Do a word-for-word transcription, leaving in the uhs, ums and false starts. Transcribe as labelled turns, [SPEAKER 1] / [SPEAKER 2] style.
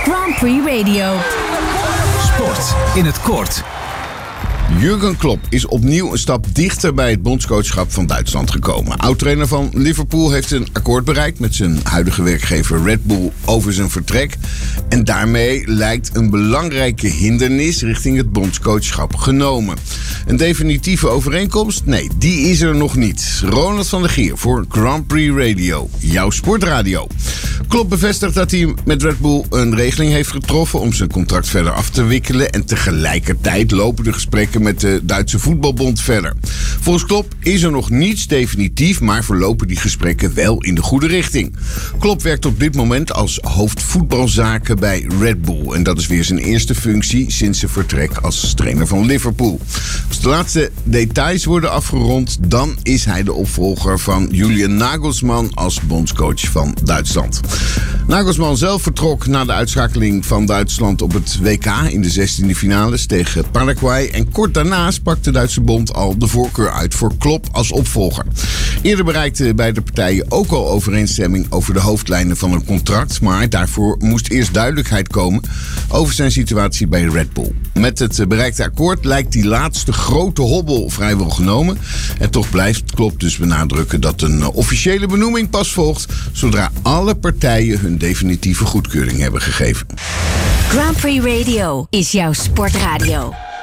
[SPEAKER 1] Grand Prix Radio.
[SPEAKER 2] Sport in het kort.
[SPEAKER 3] Jurgen Klopp is opnieuw een stap dichter bij het bondscoachschap van Duitsland gekomen. Oud-trainer van Liverpool heeft een akkoord bereikt met zijn huidige werkgever Red Bull over zijn vertrek. En daarmee lijkt een belangrijke hindernis richting het bondscoachschap genomen. Een definitieve overeenkomst? Nee, die is er nog niet. Ronald van der Gier voor Grand Prix Radio, jouw sportradio. Klopp bevestigt dat hij met Red Bull een regeling heeft getroffen om zijn contract verder af te wikkelen. En tegelijkertijd lopen de gesprekken met de Duitse voetbalbond verder. Volgens Klopp is er nog niets definitief, maar verlopen die gesprekken wel in de goede richting. Klopp werkt op dit moment als hoofd voetbalzaken bij Red Bull. En dat is weer zijn eerste functie sinds zijn vertrek als trainer van Liverpool. Als de laatste details worden afgerond, dan is hij de opvolger van Julian Nagelsmann als bondscoach van Duitsland. Nagelsmann zelf vertrok na de uitschakeling van Duitsland op het W K in de zestiende finales tegen Paraguay. En kort daarna sprak de Duitse bond al de voorkeur uit voor Klopp als opvolger. Eerder bereikten beide partijen ook al overeenstemming over de hoofdlijnen van een contract. Maar daarvoor moest eerst duidelijkheid komen over zijn situatie bij Red Bull. Met het bereikte akkoord lijkt die laatste grote hobbel vrijwel genomen. En toch blijft Klopp dus benadrukken dat een officiële benoeming pas volgt zodra alle partijen hun definitieve goedkeuring hebben gegeven.
[SPEAKER 1] Grand Prix Radio is jouw sportradio.